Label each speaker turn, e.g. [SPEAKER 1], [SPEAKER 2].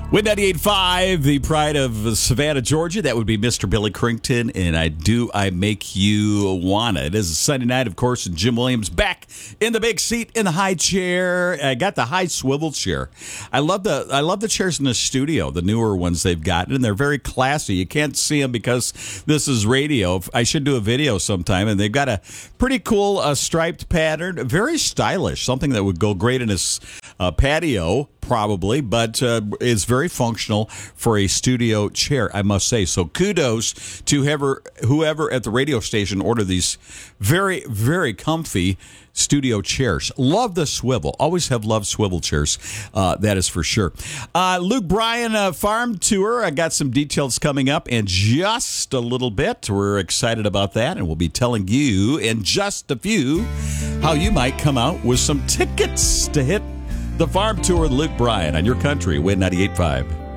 [SPEAKER 1] With 98.5, the pride of Savannah, Georgia, that would be Mr. Billy Crinkton, and I Make You Wanna. It is a Sunday night, of course, and Jim Williams back in the big seat in the high chair. I got the high swivel chair. I love the chairs in the studio, the newer ones they've gotten, and they're very classy. You can't see them because this is radio. I should do a video sometime, and they've got a pretty cool striped pattern, very stylish, something that would go great in his patio, probably, but is very functional for a studio chair, I must say. So kudos to whoever at the radio station ordered these very, very comfy studio chairs. Love the swivel. Always have loved swivel chairs. That is for sure. Luke Bryan farm tour. I got some details coming up in just a little bit. We're excited about that, and we'll be telling you in just a few how you might come out with some tickets to hit the farm tour with Luke Bryan on your country, Win 98.5.